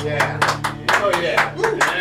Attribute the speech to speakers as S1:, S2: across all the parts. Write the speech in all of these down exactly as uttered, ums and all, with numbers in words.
S1: Yeah. Oh, yeah.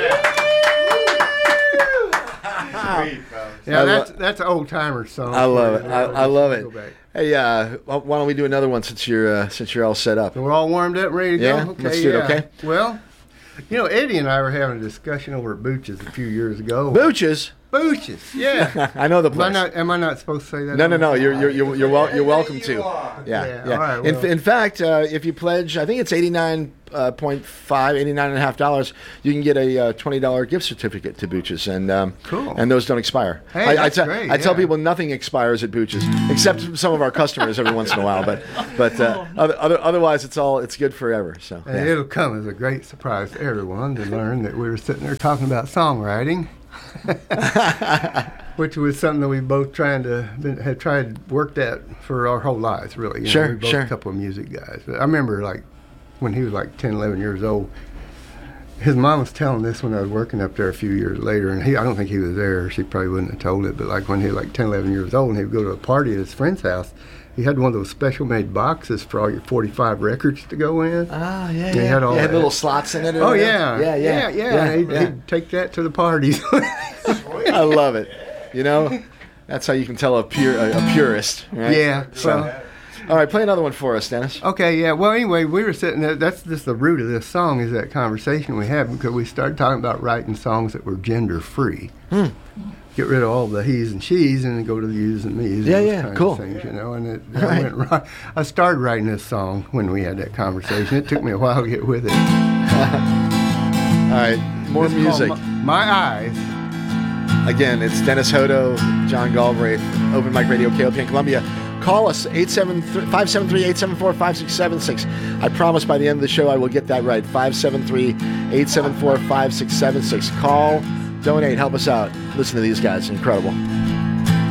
S1: yeah. Sweet,
S2: yeah, that's that's an old timer song.
S3: I love it. I, I love it. Hey, uh, why don't we do another one since you're uh, since you're all set up?
S2: So we're all warmed up, and ready to
S3: yeah,
S2: go. Okay,
S3: let's do
S2: yeah.
S3: it. Okay.
S2: Well, you know, Eddie and I were having a discussion over at Booch's a few years ago.
S3: Booch's.
S2: Booch's, yeah.
S3: I know the place.
S2: Am I, not, am I not supposed to say that?
S3: No, no, no. You're you're you're you're, wel- you're welcome to.
S2: Yeah,
S3: Yeah, yeah.
S2: All right,
S3: in,
S2: well.
S3: in fact, uh, if you pledge, I think it's eighty-nine point five, eighty-nine and a half dollars. You can get a uh, twenty dollar gift certificate to Booch's, and um,
S2: cool.
S3: And those don't expire.
S2: Hey,
S3: I,
S2: that's
S3: I, te-
S2: great,
S3: I tell
S2: yeah.
S3: people nothing expires at Booch's, except some of our customers every once in a while. But but uh, other, other, otherwise, it's all it's good forever. So
S2: and
S3: yeah.
S2: it'll come as a great surprise to everyone to learn that we were sitting there talking about songwriting. Which was something that we both trying to been, had tried worked at for our whole lives, really. You
S3: Sure,
S2: know, we're both
S3: sure.
S2: a couple of music guys. But I remember, like, when he was like ten, eleven years old, his mom was telling this when I was working up there a few years later, and he I don't think he was there. She probably wouldn't have told it. But like when he was like ten, eleven years old, and he would go to a party at his friend's house, he had one of those special-made boxes for all your forty-five records to go in.
S3: Ah, yeah,
S2: He
S3: yeah.
S2: had all
S3: You had
S2: that.
S3: little slots in it. or
S2: Oh
S3: whatever?
S2: yeah,
S3: yeah, yeah,
S2: yeah, yeah. He'd,
S3: yeah.
S2: he'd take that to the parties.
S3: I love it. You know, that's how you can tell a pure a, a purist. Right?
S2: Yeah.
S3: So,
S2: Well,
S3: all right, play another one for us, Dennis.
S2: okay, yeah. Well, anyway, we were sitting there. That's just the root of this song is that conversation we had because we started talking about writing songs that were gender free.
S3: Hmm.
S2: Get rid of all the he's and she's and then go to the yous and me's.
S3: Yeah,
S2: and those
S3: yeah,
S2: kinds
S3: cool.
S2: Of things, you know, and it I
S3: Right.
S2: went right. I started writing this song when we had that conversation. It took me a while to get with it.
S3: All right, more
S2: It's called
S3: music.
S2: My, My Eyes.
S3: Again, it's Dennis Hodo, John Galbraith, Open Mic Radio, K L P in Columbia. Call us, eight seven three, five seven three, eight seven four, five six seven six. I promise by the end of the show I will get that right. five seven three, eight seven four, five six seven six. Call, donate, help us out. Listen to these guys. Incredible.